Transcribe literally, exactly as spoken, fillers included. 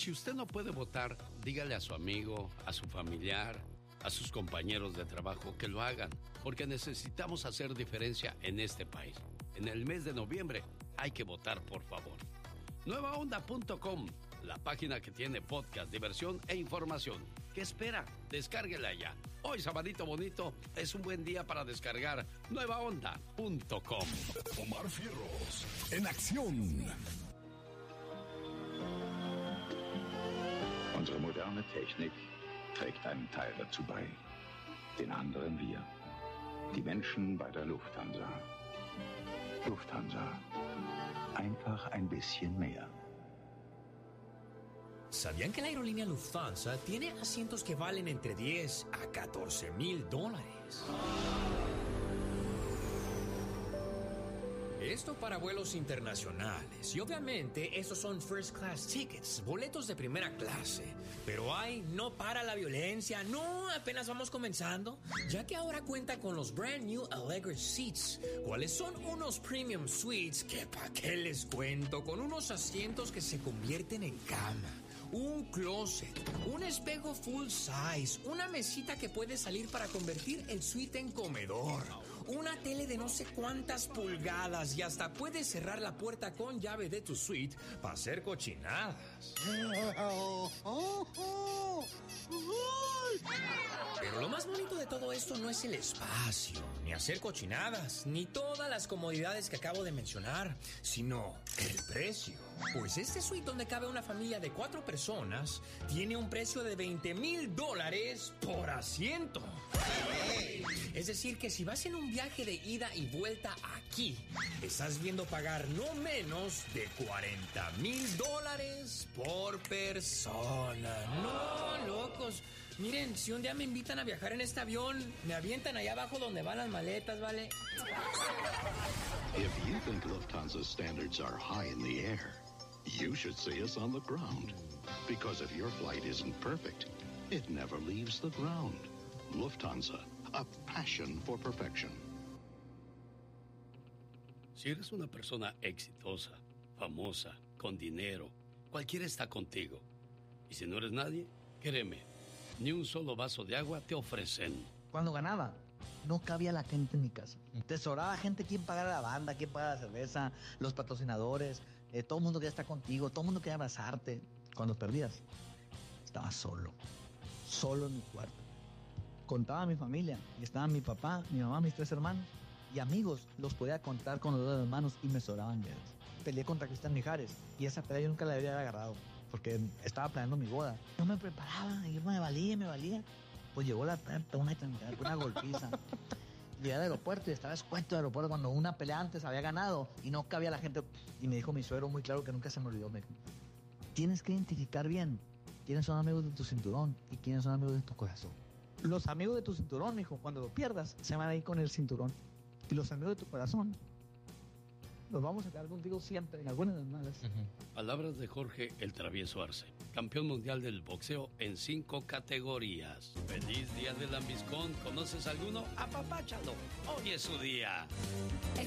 si usted no puede votar, dígale a su amigo, a su familiar, a sus compañeros de trabajo que lo hagan, porque necesitamos hacer diferencia en este país. En el mes de noviembre hay que votar, por favor. nueva onda punto com, la página que tiene podcast, diversión e información. ¿Qué espera? Descárguela ya. Hoy, sabadito bonito, es un buen día para descargar nueva onda punto com. Omar Fierros, en acción. Unsere moderne Technik trägt einen Teil dazu bei. Den anderen wir. Die Menschen bei der Lufthansa. Lufthansa. Einfach ein bisschen mehr. ¿Sabían que la aerolínea Lufthansa tiene asientos que valen entre diez a catorce mil dólares? Esto para vuelos internacionales. Y obviamente estos son first class tickets, boletos de primera clase. Pero ay, no para la violencia. No, apenas vamos comenzando. Ya que ahora cuenta con los brand new Allegra Seats, cuáles son unos premium suites que pa' qué les cuento, con unos asientos que se convierten en cama, un closet, un espejo full size, una mesita que puede salir para convertir el suite en comedor, una tele de no sé cuántas pulgadas y hasta puedes cerrar la puerta con llave de tu suite para hacer cochinadas. Pero lo más bonito de todo esto no es el espacio, ni hacer cochinadas, ni todas las comodidades que acabo de mencionar, sino el precio. Pues este suite donde cabe una familia de cuatro personas tiene un precio de veinte mil dólares por asiento. Es decir, que si vas en un viaje de ida y vuelta aquí, estás viendo pagar no menos de cuarenta mil dólares por persona. No, locos. Miren, si un día me invitan a viajar en este avión, me avientan allá abajo donde van las maletas, ¿vale? If you think Lufthansa's standards are high in the air, you should see us on the ground. Because if your flight isn't perfect, it never leaves the ground. Lufthansa, a passion for perfection. Si eres una persona exitosa, famosa, con dinero, cualquiera está contigo. Y si no eres nadie, créeme, ni un solo vaso de agua te ofrecen. Cuando ganaba, no cabía la gente en mi casa. Te sobraba gente quien pagara la banda, quien pagara la cerveza, los patrocinadores, eh, todo el mundo quería estar contigo, todo el mundo quería abrazarte. Cuando perdías, estaba solo, solo en mi cuarto. Contaba a mi familia, y estaban mi papá, mi mamá, mis tres hermanos, y amigos, los podía contar con los dedos de las manos y me sobraban dedos. Peleé contra Cristian Mijares, y esa pelea yo nunca la debería haber agarrado, porque estaba planeando mi boda. No me preparaba, y yo me valía, me valía. Pues llegó la una, una golpiza. Llegué al aeropuerto y estaba escueto del aeropuerto cuando una pelea antes había ganado y no cabía la gente. Y me dijo mi suegro muy claro que nunca se me olvidó. Me dijo, tienes que identificar bien quiénes son amigos de tu cinturón y quiénes son amigos de tu corazón. Los amigos de tu cinturón, me dijo, cuando lo pierdas, se van a ir con el cinturón. Y los amigos de tu corazón, los vamos a quedar contigo siempre, en algunas de las malas. Uh-huh. Palabras de Jorge el Travieso Arce, campeón mundial del boxeo en cinco categorías. ¡Feliz Día del Lambiscón! ¿Conoces alguno? ¡Apapáchalo! ¡Hoy es su día! El